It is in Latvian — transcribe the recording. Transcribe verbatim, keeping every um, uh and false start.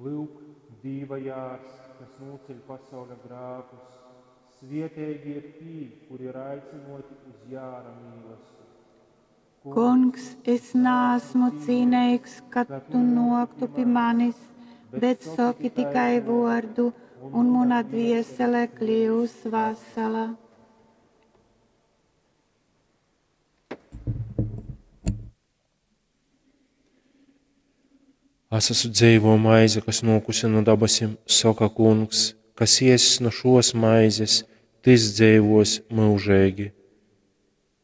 Lūk, Dīva jārs, kas noceļ pasaules grēkus, svietīgi ir tī, kuri ir aicinoti uz jāra mīlestību. Kungs, es neesmu cienīgs, kad tu noktu pie manis, bet saki tikai vārdu, un mana dviesele kļūs vesela. Es esmu dzīvo maize, kas nokusi no dabasim, saka Kungs, kas iesis no šos maizes, tis dzīvos mūžīgi.